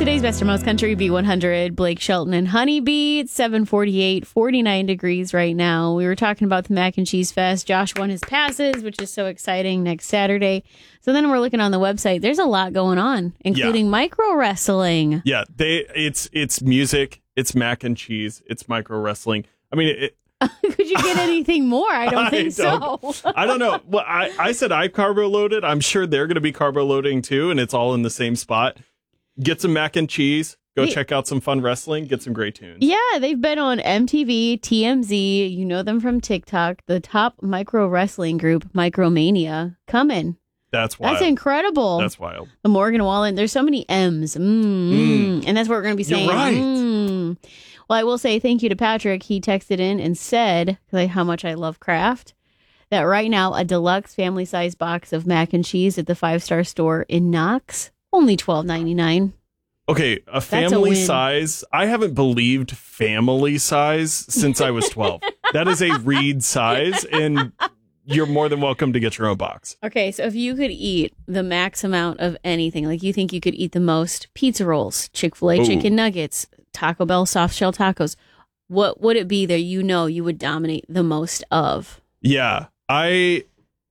Today's Best or Most Country B100, Blake Shelton and Honeybee. It's 7:48, 49 degrees right now. We were talking about the Mac and Cheese Fest. Josh won his passes, which is so exciting, next Saturday. So then we're looking on the website. There's a lot going on, including micro wrestling. Yeah, it's music, it's mac and cheese, it's micro wrestling. I mean, could you get anything more? I don't think so. I don't know. Well, I said I carbo loaded. I'm sure they're going to be carbo loading too, and it's all in the same spot. Get some mac and cheese. Go check out some fun wrestling. Get some great tunes. Yeah, they've been on MTV, TMZ. You know them from TikTok. The top micro wrestling group, Micromania, coming. That's wild. That's incredible. That's wild. The Morgan Wallen. There's so many M's. And that's what we're going to be saying. You're right. Well, I will say thank you to Patrick. He texted in and said how much I love Kraft. That right now, a deluxe family size box of mac and cheese at the 5-star store in Knox, only $12.99. Okay, a family size. I haven't believed family size since I was 12. That is a Reed size, and you're more than welcome to get your own box. Okay, so if you could eat the max amount of anything, like you think you could eat the most pizza rolls, Chick-fil-A chicken nuggets, Taco Bell soft shell tacos, what would it be that you would dominate the most of? Yeah, I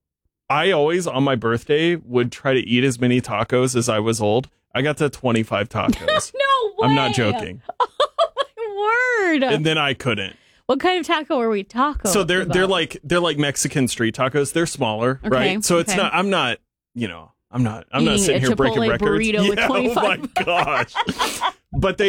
always on my birthday would try to eat as many tacos as I was old. I got to 25 tacos. No way! I'm not joking. Oh my word! And then I couldn't. What kind of taco are we talking? So they're like Mexican street tacos. They're smaller, right? So it's not. I'm not sitting here breaking records. Burrito with 25. Oh my gosh! But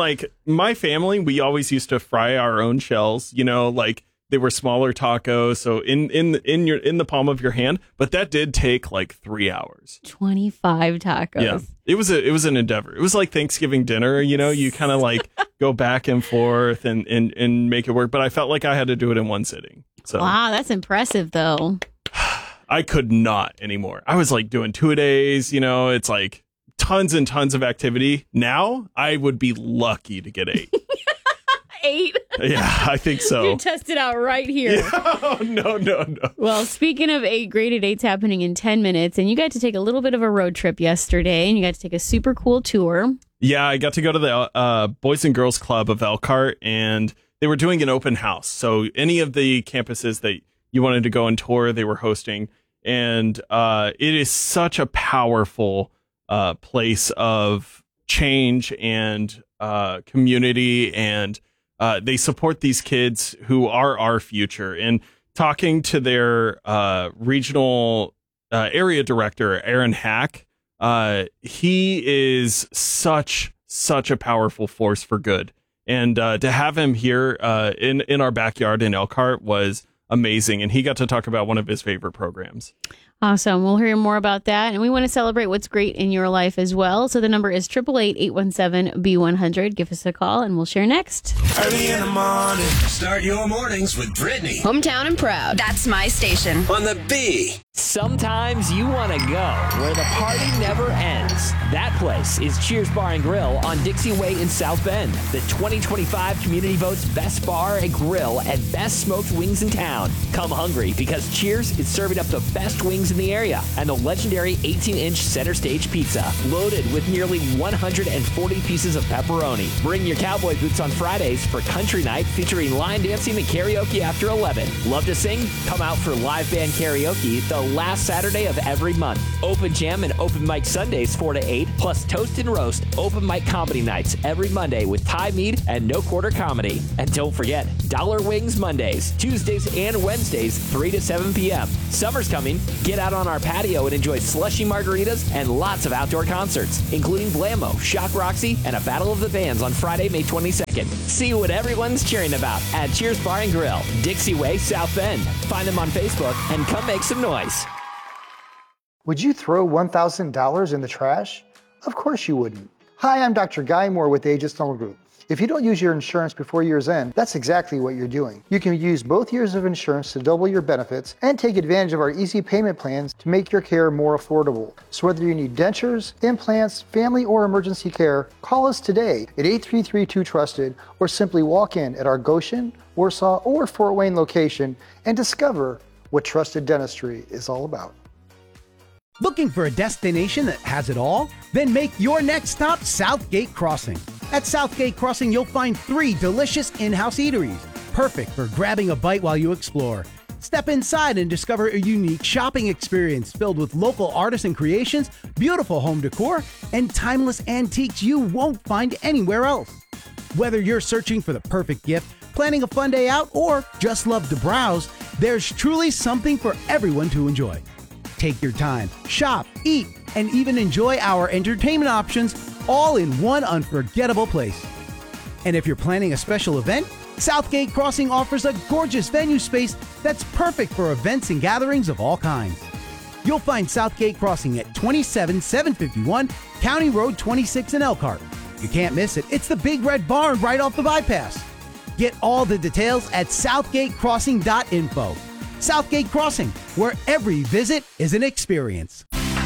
my family, we always used to fry our own shells. They were smaller tacos, so in the palm of your hand. But that did take like 3 hours. 25 tacos. Yeah, it was an endeavor. It was like Thanksgiving dinner. You kind of like go back and forth and make it work. But I felt like I had to do it in one sitting. So wow, that's impressive, though. I could not anymore. I was like doing 2 days. It's like tons and tons of activity. Now I would be lucky to get 8. 8? Yeah, I think so. You test it out right here. Yeah. Oh, no. Well, speaking of 8, Graded 8's happening in 10 minutes, and you got to take a little bit of a road trip yesterday, and you got to take a super cool tour. Yeah, I got to go to the Boys and Girls Club of Elkhart, and they were doing an open house. So any of the campuses that you wanted to go and tour, they were hosting. And it is such a powerful place of change and community, and they support these kids who are our future. And talking to their regional area director, Aaron Hack, he is such a powerful force for good. And to have him here in our backyard in Elkhart was amazing. And he got to talk about one of his favorite programs. Awesome. We'll hear more about that. And we want to celebrate what's great in your life as well. So the number is 888-817-B100. Give us a call and we'll share next. Early in the morning. Start your mornings with Brittany. Hometown and proud. That's my station. On the B. Sometimes you want to go where the party never ends. That place is Cheers Bar and Grill on Dixie Way in South Bend. The 2025 Community Votes Best Bar and Grill and Best Smoked Wings in town. Come hungry because Cheers is serving up the best wings in the area and the legendary 18-inch center stage pizza loaded with nearly 140 pieces of pepperoni. Bring your cowboy boots on Fridays for country night featuring line dancing and karaoke after 11. Love to sing? Come out for live band karaoke the last Saturday of every month. Open jam and open mic Sundays 4 to 8, plus toast and roast open mic comedy nights every Monday with Ty Mead and No Quarter Comedy. And don't forget, Dollar Wings Mondays, Tuesdays and Wednesdays 3 to 7 p.m. Summer's coming. Get out on our patio and enjoy slushy margaritas and lots of outdoor concerts, including Blammo, Shock Roxy, and a Battle of the Bands on Friday, May 22nd. See what everyone's cheering about at Cheers Bar and Grill, Dixie Way, South Bend. Find them on Facebook and come make some noise. Would you throw $1,000 in the trash? Of course you wouldn't. Hi, I'm Dr. Guy Moore with the Aegis Dental Group. If you don't use your insurance before year's end, that's exactly what you're doing. You can use both years of insurance to double your benefits and take advantage of our easy payment plans to make your care more affordable. So whether you need dentures, implants, family, or emergency care, call us today at 833-2TRUSTED or simply walk in at our Goshen, Warsaw, or Fort Wayne location and discover what trusted dentistry is all about. Looking for a destination that has it all? Then make your next stop Southgate Crossing. At Southgate Crossing, you'll find 3 delicious in-house eateries, perfect for grabbing a bite while you explore. Step inside and discover a unique shopping experience filled with local artisan creations, beautiful home decor, and timeless antiques you won't find anywhere else. Whether you're searching for the perfect gift, planning a fun day out, or just love to browse, there's truly something for everyone to enjoy. Take your time, shop, eat, and even enjoy our entertainment options all in one unforgettable place. And if you're planning a special event, Southgate Crossing offers a gorgeous venue space that's perfect for events and gatherings of all kinds. You'll find Southgate Crossing at 27751 County Road 26 in Elkhart. You can't miss it. It's the Big Red Barn right off the bypass. Get all the details at southgatecrossing.info. Southgate Crossing, where every visit is an experience.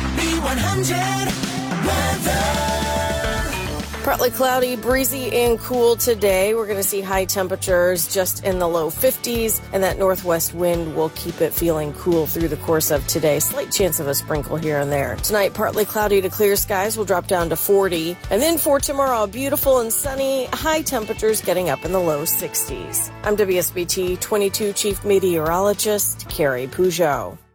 B100 weather. Partly cloudy, breezy, and cool today. We're going to see high temperatures just in the low 50s, and that northwest wind will keep it feeling cool through the course of today. Slight chance of a sprinkle here and there. Tonight, partly cloudy to clear skies will drop down to 40. And then for tomorrow, beautiful and sunny, high temperatures getting up in the low 60s. I'm WSBT 22 Chief Meteorologist Carrie Peugeot.